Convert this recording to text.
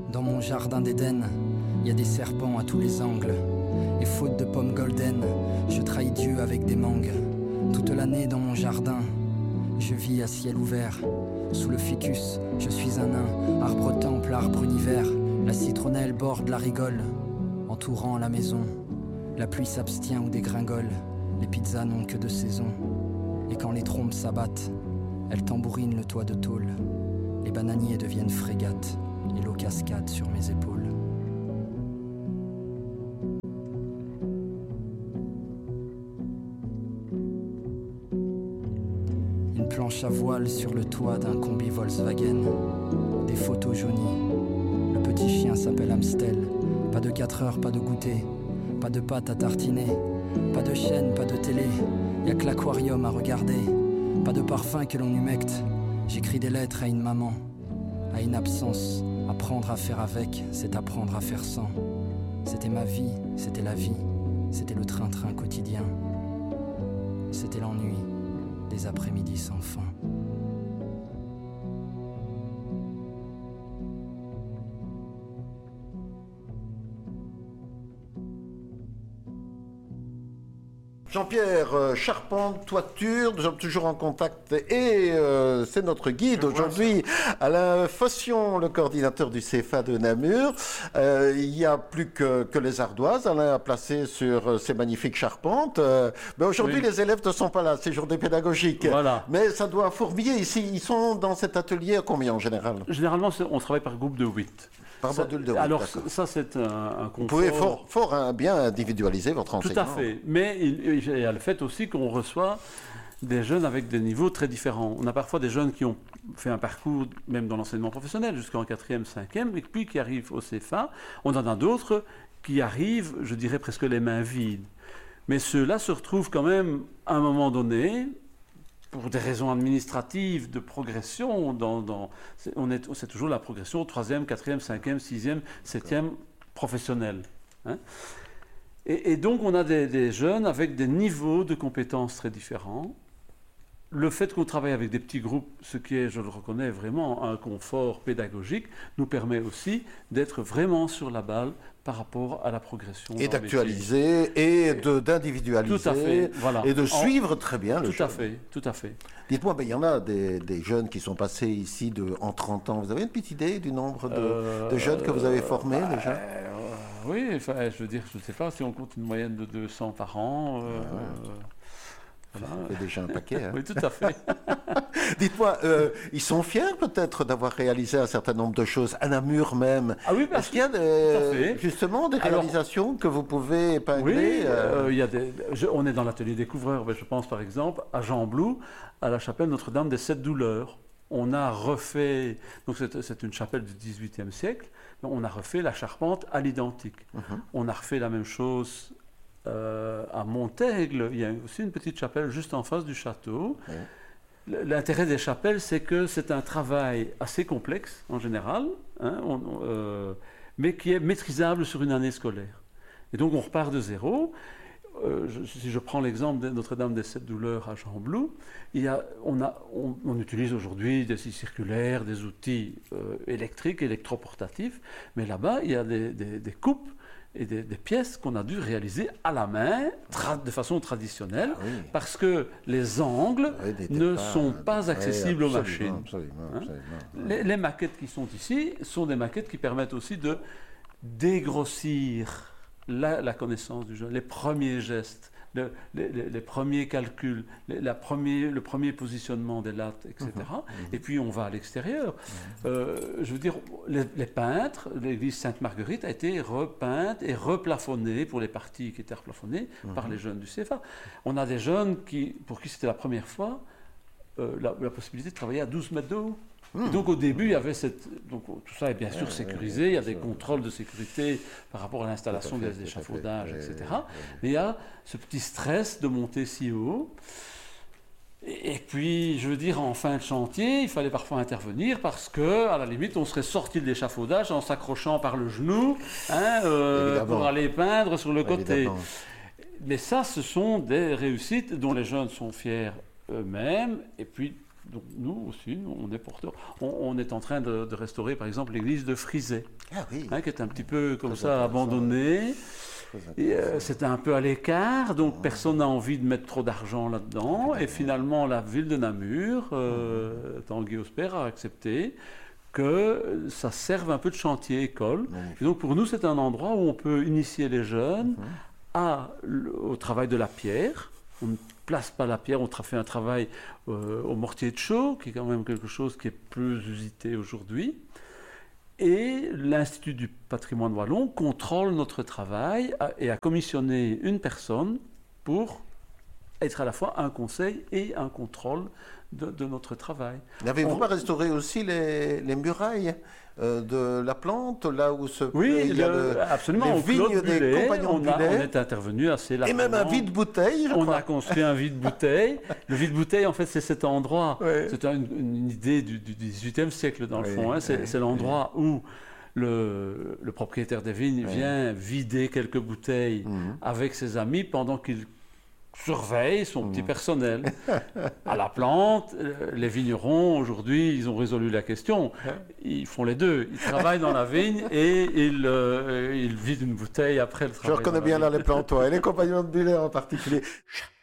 Dans mon jardin d'Éden, y a des serpents à tous les angles. Et faute de pommes golden, je trahis Dieu avec des mangues. Toute l'année dans mon jardin, je vis à ciel ouvert. Sous le ficus, je suis un nain. Arbre temple, arbre univers. La citronnelle borde la rigole, entourant la maison. La pluie s'abstient ou dégringole. Les pizzas n'ont que de saison. Et quand les trompes s'abattent, elles tambourinent le toit de tôle. Les bananiers deviennent frégates et l'eau cascade sur mes épaules. Une planche à voile sur le toit d'un combi Volkswagen. Des photos jaunies. Le petit chien s'appelle Amstel. Pas de 4 heures, pas de goûter. Pas de pâte à tartiner. Pas de chaîne, pas de télé. Y'a que l'aquarium à regarder. Pas de parfum que l'on humecte. J'écris des lettres à une maman. À une absence. Apprendre à faire avec, c'est apprendre à faire sans. C'était ma vie, c'était la vie. C'était le train-train quotidien. C'était l'ennui des après-midi sans fin. Jean-Pierre Charpente, Toiture, nous sommes toujours en contact et c'est notre guide aujourd'hui, Alain Fossion, le coordinateur du CFA de Namur. Il n'y a plus que les ardoises, Alain a placé sur ces magnifiques charpentes. Mais aujourd'hui, les élèves ne sont pas là, c'est journée pédagogique. Voilà. Mais ça doit fourmiller ici. Ils sont dans cet atelier à combien en général? Généralement, on travaille par groupe de 8. Par module de 8, alors, d'accord. ça, c'est un confort. Vous pouvez fort bien individualiser votre enseignement. Tout à fait. Mais il y a le fait aussi qu'on reçoit des jeunes avec des niveaux très différents. On a parfois des jeunes qui ont fait un parcours, même dans l'enseignement professionnel, jusqu'en 4e, 5e, et puis qui arrivent au CFA. On en a d'autres qui arrivent, je dirais, presque les mains vides. Mais ceux-là se retrouvent quand même, à un moment donné, pour des raisons administratives de progression, c'est toujours la progression 3e, 4e, 5e, 6e, 7e professionnelle. Hein. Et donc on a des jeunes avec des niveaux de compétences très différents. Le fait qu'on travaille avec des petits groupes, ce qui est, je le reconnais, vraiment un confort pédagogique, nous permet aussi d'être vraiment sur la balle par rapport à la progression. Et d'actualiser et d'individualiser. Tout à fait, voilà. Et de suivre très bien le jeune. Tout à fait. Dites-moi, il y en a des jeunes qui sont passés ici en 30 ans. Vous avez une petite idée du nombre de jeunes que vous avez formés déjà? Oui, enfin, je veux dire, je ne sais pas si on compte une moyenne de 200 par an. Ça fait déjà un paquet. Hein. Oui, tout à fait. Dites-moi, ils sont fiers peut-être d'avoir réalisé un certain nombre de choses, à Namur même. Ah oui, est-ce qu'il y a justement des réalisations que vous pouvez épingler? Oui, il y a on est dans l'atelier découvreur. Je pense par exemple à Jean-Blou, à la chapelle Notre-Dame des Sept Douleurs. On a refait, donc c'est une chapelle du XVIIIe siècle, on a refait la charpente à l'identique. On a refait la même chose à Montaigle. Il y a aussi une petite chapelle juste en face du château. L'intérêt des chapelles, c'est que c'est un travail assez complexe en général, hein, mais qui est maîtrisable sur une année scolaire. Et donc on repart de zéro. Si je prends l'exemple de Notre-Dame des Sept Douleurs à Jean-Blou, on utilise aujourd'hui des scies circulaires, des outils électriques, électroportatifs, mais là-bas, il y a des coupes et des pièces qu'on a dû réaliser à la main, de façon traditionnelle, parce que les angles ne sont pas accessibles aux machines. Les maquettes qui sont ici sont des maquettes qui permettent aussi de dégrossir la connaissance du jeune, les premiers gestes, les premiers calculs, le premier positionnement des lattes, etc. Et puis on va à l'extérieur. Je veux dire, les peintres, l'église Sainte-Marguerite a été repeinte et replafonnée pour les parties qui étaient replafonnées par les jeunes du CFA. On a des jeunes pour qui c'était la première fois la possibilité de travailler à 12 mètres de haut. Donc au début, il y avait donc tout ça est bien sûr sécurisé, il y a des contrôles de sécurité par rapport à l'installation des échafaudages, etc. Mais il y a ce petit stress de monter si haut. Et puis, je veux dire, en fin de chantier, il fallait parfois intervenir parce que, à la limite, on serait sorti de l'échafaudage en s'accrochant par le genou pour aller peindre sur le côté. Mais ça, ce sont des réussites dont les jeunes sont fiers eux-mêmes. Et puis, Donc nous aussi, on est porteurs. On est en train de restaurer par exemple l'église de Frisay, oui. Qui est un petit peu comme Très ça intéressant. abandonnée. C'était un peu à l'écart, donc personne n'a envie de mettre trop d'argent là-dedans. Et finalement, la ville de Namur, Tanguy Osper, a accepté que ça serve un peu de chantier école. Et donc pour nous, c'est un endroit où on peut initier les jeunes au travail de la pierre. On ne place pas la pierre, on fait un travail au mortier de chaux, qui est quand même quelque chose qui est plus usité aujourd'hui. Et l'Institut du patrimoine wallon contrôle notre travail et a commissionné une personne pour être à la fois un conseil et un contrôle de notre travail. N'avez-vous pas restauré aussi les murailles de la plante, là où Oui, absolument. les vignes des compagnons de on Bullet. est intervenu assez largement. Et même un vide-bouteille, je On crois. a construit un vide-bouteille. Le vide-bouteille, en fait, c'est cet endroit. Oui. C'est une idée du XVIIIe siècle, dans le fond. Oui, C'est l'endroit où le propriétaire des vignes vient vider quelques bouteilles avec ses amis pendant qu'il surveille son petit personnel. À la plante, les vignerons, aujourd'hui, ils ont résolu la question. Ils font les deux. Ils travaillent dans la vigne et ils vident une bouteille après le travail. Je reconnais bien là les plantois et les compagnons de Bullet en particulier.